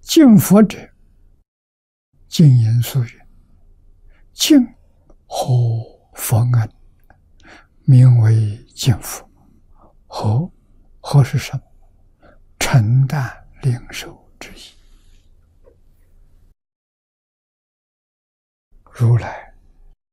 敬佛者，敬言肃云：敬获佛恩，名为敬佛。何是什么？承担领受之意。如来